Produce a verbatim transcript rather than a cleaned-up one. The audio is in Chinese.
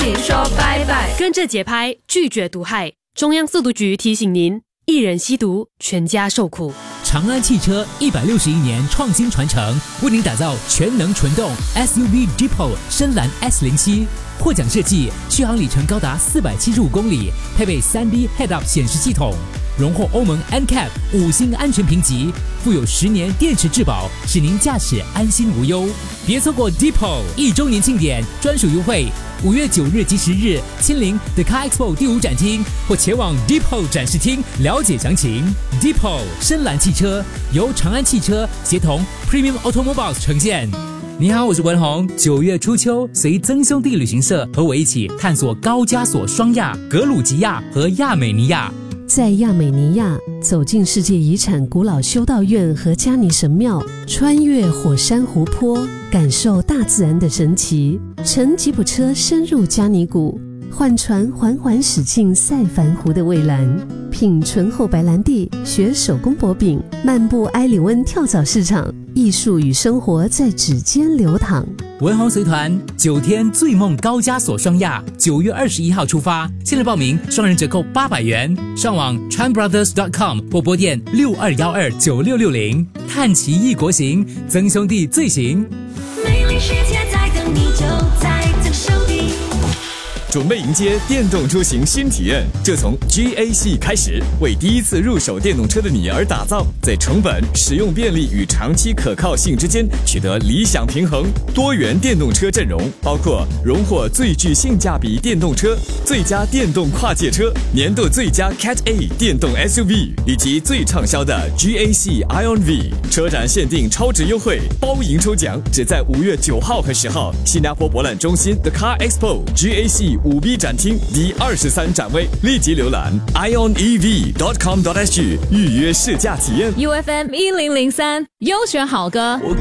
你说拜拜。 跟着节拍，拒绝毒害。中央速毒局提醒您：一人吸毒，全家受苦。 长安汽车一百六十一年创新传承，为您打造全能纯动 S U V Deepo 深蓝 S 零七，获奖设计，续航里程高达四百七十五公里，配备 三 D Head-Up 显示系统，荣获欧盟 N C A P 五星安全评级，附有十年电池质保，使您驾驶安心无忧。别错过 Deepo 一周年庆典专属优惠，五月九日及十日亲临 The Car Expo 第五展厅，或前往 Deepo 展示厅了解详情。Deepo 深蓝汽车由长安汽车协同 Premium Automobiles 呈现。你好，我是文宏。九月初秋，随曾兄弟旅行社和我一起探索高加索双亚、格鲁吉亚和亚美尼亚。 在亚美尼亚，走进世界遗产古老修道院和加尼神庙，穿越火山湖泊，感受大自然的神奇，乘吉普车深入加尼谷，换船缓缓驶进塞凡湖的蔚蓝，品醇厚白兰地，学手工薄饼，漫步埃里温跳蚤市场，艺术与生活在指尖流淌。 文宏随团九天醉梦高加索双亚，九月二十一号出发，现在报名双人折扣八百元，上网 tran brothers dot com 或拨电六二一二九六六零，看齐异国行，曾兄弟最行。 美丽世界在等你，就在曾兄弟。 准备迎接电动出行新体验，就从 G A C 开始，为第一次入手电动车的你而打造，在成本、使用便利与长期可靠性之间取得理想平衡。多元电动车阵容包括荣获最具性价比电动车、最佳电动跨界车、年度最佳 Cat A 电动 S U V 以及最畅销的 G A C Ion V。车展限定超值优惠，包赢抽奖，只在五月九号和十号，新加坡博览中心 The Car Expo G A C 五 B 展厅第二十三展位，立即浏览 ion e v dot com dot s g 预约试驾体验。 U F M 一零零三优选好歌。 我